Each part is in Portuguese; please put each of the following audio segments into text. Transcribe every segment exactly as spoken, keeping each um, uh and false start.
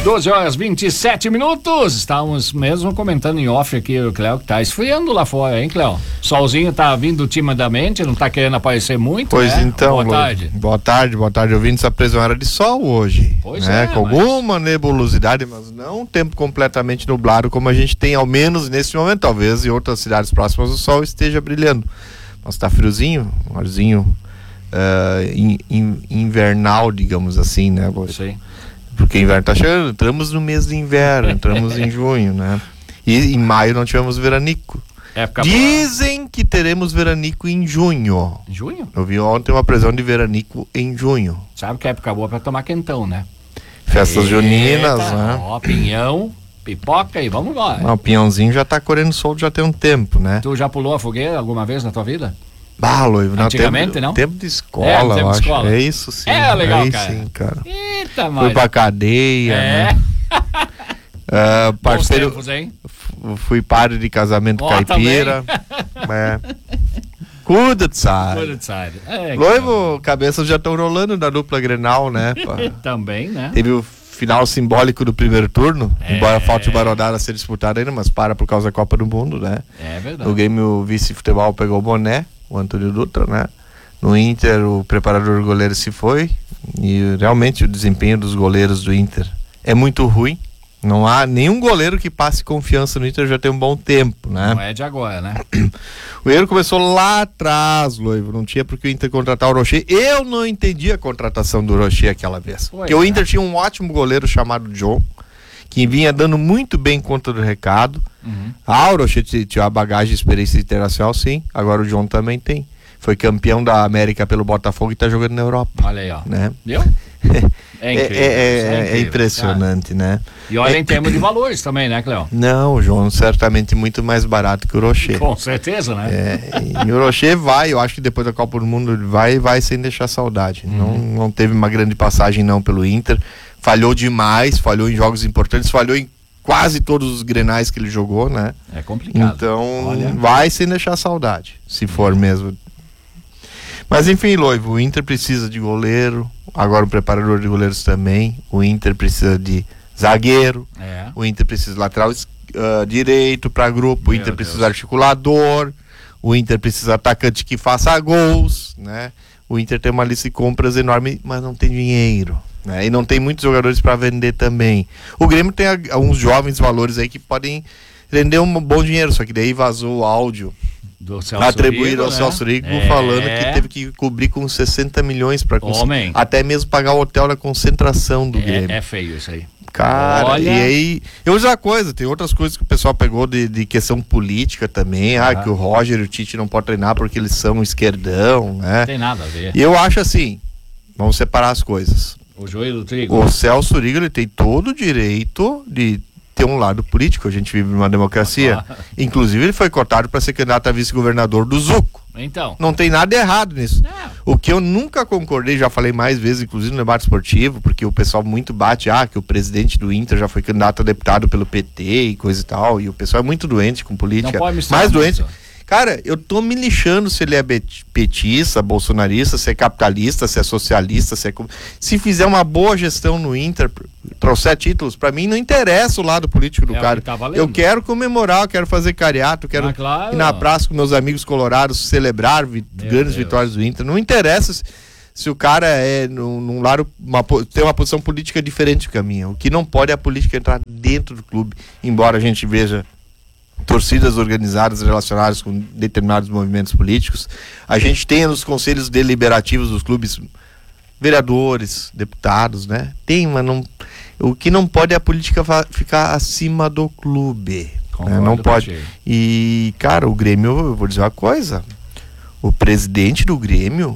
doze horas e vinte e sete minutos. Estávamos mesmo comentando em off aqui, o Cléo, que tá esfriando lá fora, hein, Cléo? Solzinho tá vindo timidamente, não tá querendo aparecer muito, Pois né? então, Boa Lu, tarde. Boa tarde, boa tarde, ouvintes. Essa previsão era de sol hoje. Pois né? é, Com mas... alguma nebulosidade, mas não um tempo completamente nublado como a gente tem, ao menos nesse momento. Talvez em outras cidades próximas o sol esteja brilhando. Mas tá friozinho, um arzinho uh, in, in, invernal, digamos assim, né? Sim. Porque o inverno tá chegando, entramos no mês de inverno, entramos em junho, né? E em maio não tivemos veranico. Época Dizem boa. Que teremos veranico em junho. Junho? Eu vi ontem uma previsão de veranico em junho. Sabe que é época boa pra tomar quentão, né? Festas Eita, juninas, né? Ó, pinhão, pipoca e vamos embora. Não, o pinhãozinho já tá correndo solto já tem um tempo, né? Tu já pulou a fogueira alguma vez na tua vida? Balo, Antigamente, tempo, não? Tempo de escola, É, tempo eu de acho. escola. É isso sim. É legal, Aí, cara. sim, cara. Eita, Fui mas... pra cadeia, É. né? uh, parceiro, tempos, hein? Fui padre de casamento Ó, caipira. É. Cuida de sabe. Cuida de sabe. É, Noivo, cabeças já estão rolando na dupla Grenal, né? Também, né? Teve o final simbólico do primeiro turno, É. embora falte uma rodada a ser disputada ainda, mas para por causa da Copa do Mundo, né? É verdade. No Grêmio, o vice-futebol pegou o boné, o Antônio Dutra, né? No Inter, o preparador goleiro se foi, e realmente o desempenho dos goleiros do Inter é muito ruim. Não há nenhum goleiro que passe confiança no Inter já tem um bom tempo, né? Não é de agora, né? O erro começou lá atrás, Loivo. Não tinha porque o Inter contratar o Rocher. Eu não entendi a contratação do Rocher aquela vez. Pois porque o é. Inter tinha um ótimo goleiro chamado John, que vinha dando muito bem conta do recado. Uhum. Ah, o Rocher tinha a bagagem de experiência internacional, sim. Agora o John também tem. Foi campeão da América pelo Botafogo e tá jogando na Europa. Olha aí, ó. Né? Viu? É incrível. É, é, é, incrível, é impressionante, cara. né? E olha É- em termos de valores também, né, Cléo? Não, o João certamente muito mais barato que o Rocher. Com certeza, né? É, e o Rocher vai, eu acho que depois da Copa do Mundo ele vai vai sem deixar saudade. Uhum. Não, não teve uma grande passagem não pelo Inter. Falhou demais, falhou em jogos importantes, falhou em quase todos os grenais que ele jogou, né? É complicado. Então Olha. vai sem deixar saudade, se for mesmo. Mas enfim, Loivo, o Inter precisa de goleiro, agora o preparador de goleiros também. O Inter precisa de zagueiro, É. o Inter precisa de lateral uh, direito para grupo, o Meu Inter precisa Deus. de articulador, o Inter precisa de atacante que faça gols, né? O Inter tem uma lista de compras enorme, mas não tem dinheiro, né? E não tem muitos jogadores para vender também. O Grêmio tem a- uns jovens valores aí que podem render um bom dinheiro, só que daí vazou o áudio Do Celso atribuído Rigo, ao né? Celso Rigo, É. falando que teve que cobrir com sessenta milhões para Homem. até mesmo pagar o hotel na concentração do Grêmio. É, é feio isso aí. Cara, Olha. e aí, eu já coisa, tem outras coisas que o pessoal pegou de, de questão política também, ah, Ah. que o Roger e o Tite não podem treinar porque eles são esquerdão, né? Não tem nada a ver. E eu acho assim, vamos separar as coisas. O joelho do trigo. O Celso Rigo, ele tem todo o direito de ter um lado político, a gente vive numa democracia. Ah. Inclusive, ele foi cotado para ser candidato a vice-governador do Zuco. Então. Não tem nada errado nisso. Não. O que eu nunca concordei, já falei mais vezes, inclusive no debate esportivo, porque o pessoal muito bate, ah, que o presidente do Inter já foi candidato a deputado pelo P T e coisa e tal, e o pessoal é muito doente com política. Não pode misturar mais doente. muito. Cara, eu tô me lixando se ele é bet- petista, bolsonarista, se é capitalista, se é socialista, se é... com- Se fizer uma boa gestão no Inter, trouxer títulos, pra mim não interessa o lado político do É o cara. que tá valendo. Eu quero comemorar, eu quero fazer cariato, eu quero Ah, claro. ir na praça com meus amigos colorados, celebrar vi- Meu grandes Deus. vitórias do Inter. Não interessa se, se o cara é num, num lado, uma, po- tem uma posição política diferente que a minha. O que não pode é a política entrar dentro do clube, embora a gente veja torcidas organizadas relacionadas com determinados movimentos políticos. A gente tenha nos conselhos deliberativos dos clubes vereadores, deputados, né? Tem, mas não, o que não pode é a política fa- ficar acima do clube. Né? Concordo Não pode. contigo. E, cara, o Grêmio, eu vou dizer uma coisa, o presidente do Grêmio,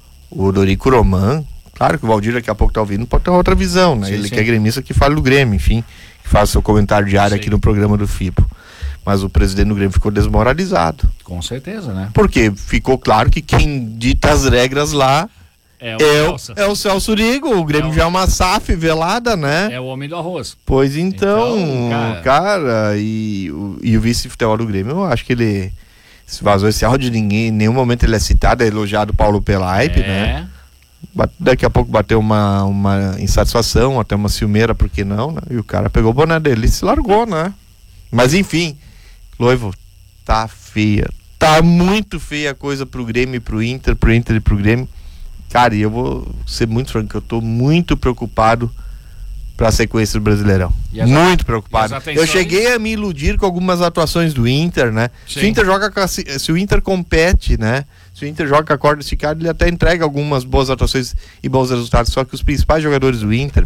o Dorico Roman, claro que o Valdir daqui a pouco tá ouvindo, pode ter uma outra visão, né? Sim, Ele sim. que é gremista que fale do Grêmio, enfim, que faça seu comentário diário Sim. aqui no programa do Fipo. Mas o presidente do Grêmio ficou desmoralizado. Com certeza, né? Porque ficou claro que quem dita as regras lá É o, é o, Celso. é o Celso Rigo. O Grêmio É o- já é uma S A F velada, né? É o homem do arroz. Pois então, Então, cara, cara- e, o- e o vice-futebol do Grêmio, eu acho que ele se vazou esse áudio, ninguém, em nenhum momento ele é citado, é elogiado Paulo Pelaipe, é. né? Daqui a pouco bateu uma, uma insatisfação, até uma ciumeira, por que não, né? E o cara pegou o boné dele e se largou, né? Mas enfim, Loivo, tá feia. Tá muito feia a coisa pro Grêmio e pro Inter, pro Inter e pro Grêmio. Cara, e eu vou ser muito franco, eu tô muito preocupado pra sequência do Brasileirão. Muito preocupado. Eu cheguei a me iludir com algumas atuações do Inter, né? Se o Inter joga com a, se o Inter compete, né? Se o Inter joga com a corda esticada, ele até entrega algumas boas atuações e bons resultados. Só que os principais jogadores do Inter,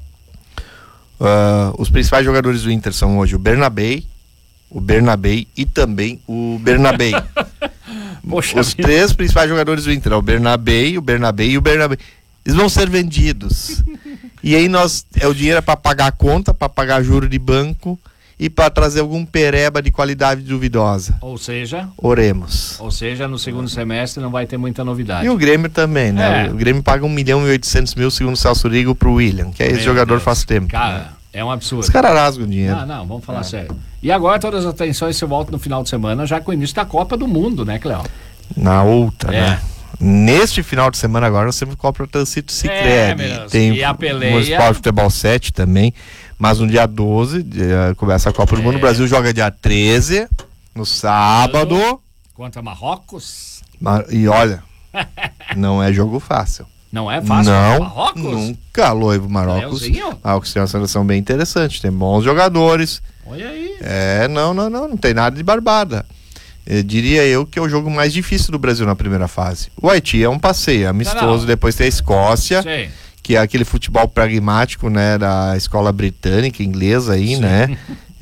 uh, os principais jogadores do Inter são hoje o Bernabei, o Bernabei e também o Bernabei. Poxa, os vida. Três principais jogadores do Inter, é o Bernabei, o Bernabei e o Bernabei. Eles vão ser vendidos. E aí nós, é o dinheiro para pagar a conta, para pagar juro de banco e para trazer algum pereba de qualidade duvidosa. Ou seja, oremos. Ou seja, no segundo semestre não vai ter muita novidade. E o Grêmio também, né? É. O Grêmio paga um milhão e oitocentos mil, segundo o Celso Rigo, pro William, que é esse Meu jogador Deus. faz tempo. Cara, né? É um absurdo. Os caras rasgam dinheiro. Não, não, vamos falar é. sério. E agora todas as atenções se voltam no final de semana, já com o início da Copa do Mundo, né, Cléo? Na outra, é. né? Neste final de semana agora nós temos Copa Trânsito Sicredi. É, tem e a peleia... o Municipal Futebol sete também. Mas no dia doze uh, começa a Copa é. do Mundo. O Brasil joga dia treze, no sábado. Contra Marrocos. Mar... E olha, não é jogo fácil. Não é fácil? Não, Marrocos? Nunca, Loivo. Marrocos. Marrocos tem uma seleção bem interessante, tem bons jogadores. Olha aí. É, não, não, não, não tem nada de barbada. Eu diria eu que é o jogo mais difícil do Brasil na primeira fase. O Haiti é um passeio, é amistoso, não, não. Depois tem a Escócia, Sim. que é aquele futebol pragmático, né, da escola britânica, inglesa aí, Sim. né?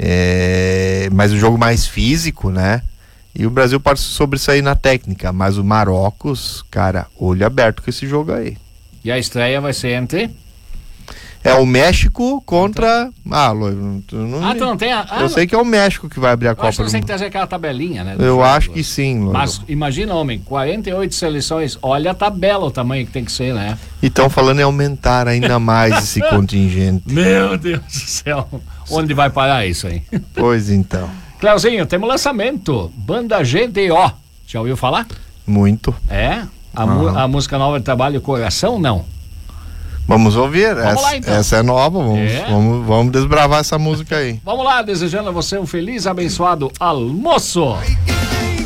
É, mas o jogo mais físico, né? E o Brasil pode sobressair na técnica, mas o Marrocos, cara, olho aberto com esse jogo aí. E a estreia vai ser entre? É o México contra... Ah, Loivo, tu não... Ah, tu não tem a... Ah, eu sei que é o México que vai abrir a eu Copa acho que do você tem que trazer aquela tabelinha, né? Eu acho que sim, Loivo. Mas imagina, homem, quarenta e oito seleções, olha a tabela, o tamanho que tem que ser, né? E estão falando em aumentar ainda mais esse contingente. Meu Deus do céu, onde vai parar isso aí? Pois então. Cleuzinho, temos lançamento, Banda G D O, já ouviu falar? Muito. É? A, uhum. a música nova de Trabalho Coração, não? Vamos ouvir, vamos essa, lá, então. essa é nova, vamos, é. vamos, vamos desbravar essa música aí. Vamos lá, desejando a você um feliz, abençoado almoço.